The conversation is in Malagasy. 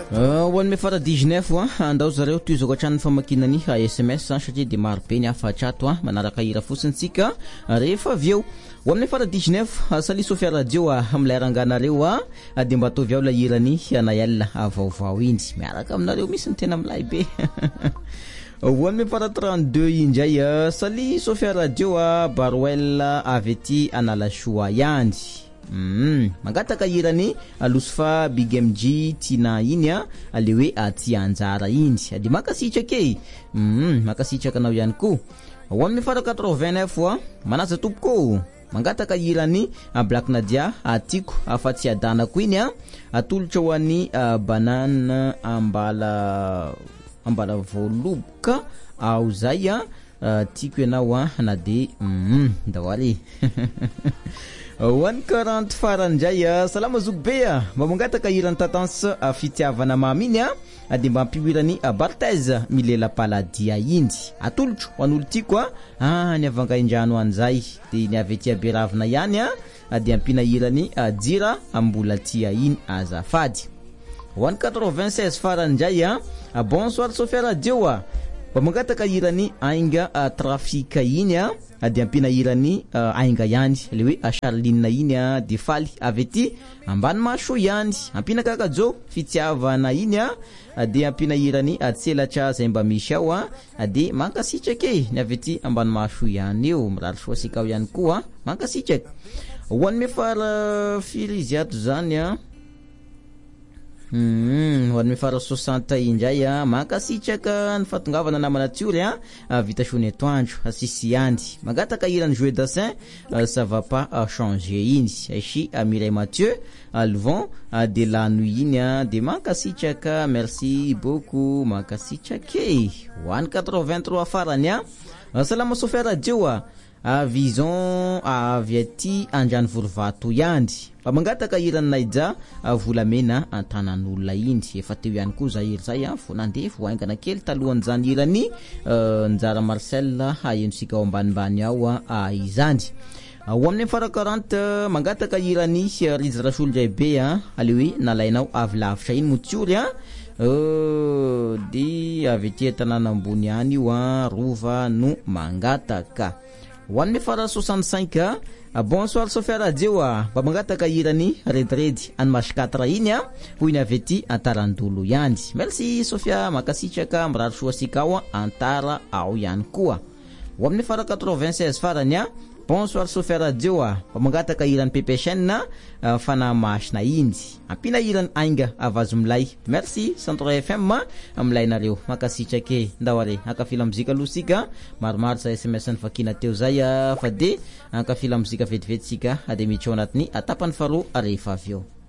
Ho an'ny fara 19 andao zareo toizako hatrany famakinany SMS satria dia maro be ny afa-trato manaraka hira fotsiny tsika rehefa avy eo. Ho amin'ny fara 19 Sali Sofia Radio amilay ranganareo dia mba atovy ao la hirany Nael vaovao indy miaraka aminareo misy ny tena milay be. Ho amin'ny fara 32 indray Sali Sofia Radio Baroel avety Analasoa yandy. Mangataka hirany Lusfa Big MG tina iny le hoe aty anjara indy dia makasitraka makasitraka anao ihany koa. Ho amin'ny fara 89 manaza tompoko mangataka hirany Black Nadia atiko afa-tsy adanako iny atolotra ho an'ny banana ambala voaloboka ao zay tiako ianao na de ndawari. One current faranjay salama zugbe mba mangataka hirany tatans fitiavana maminy dia mba ampiwirany Barthez Milela Paladia indy atolotro ho an'olo tiako ny avangaindrano an'izay dia ny avety beravina ihany dia ampina hirany Jira ambola tia iny azafady. 196 faranjay bonsoir Sofia Radio mba mangataka hirany ainga trafika iny dia ampina hirany ainga ihany le hoe Charline iny dia faly avety ambany maso ihany ampina kakajo fitiavana iny dia ampina hirany tselatra zay mba misy ao dia mankasitraka ny avety ambany maso ihany eo mirary soa sikao ihany koa mankasitraka. Ho an'ny fara firiziato zany ho an'ny fara 60 indray mankasitraka ny fatongavana namana natiory vita shone atoandro sisi yandy mangataka hirany Jouet Dassin ça va pas changer iny Aishi Mireille Mathieu Alvon de la nuit iny de mankasitraka merci beaucoup mankasitraka. 183 farany salama Sofia Radio Vision aviati andrany vorovato yandy mangataka hirany Naija volamena antanan'olona indy efa teo ihany koa zahiry zay fo nandefo aingana kely talohan'ny zany hirany Njara Marcel endrosika ao ambanimbany ao izany. Ho amin'ny fara 40 mangataka hirany Rizy Rasolo Jaibe le hoe nalainao avy lavitra iny motiory di avety tanàna ambony any io rova no mangataka. Ho amin'ny fara 65 bonsoir Sofia Radio mba mangataka hirany Redredy Anmasikatra iny hoy ny avety Antarandolo yandy merci Sofia makasitraka mirary soa sikao antara ao ihany koa. Ho amin'ny fara 96 farany bonsoir Sofia Radio mba mangataka hirany PPSN fana masina indy ampina hirany ainga avazomilay merci Centre FM amlainareo makasitraka ndaware akafila muzika lusika maromaro sa SMS ny fakina teo zay fa de akafila muzika vetivety sika de mitrao anatiny atapany faro rehefa avy eo.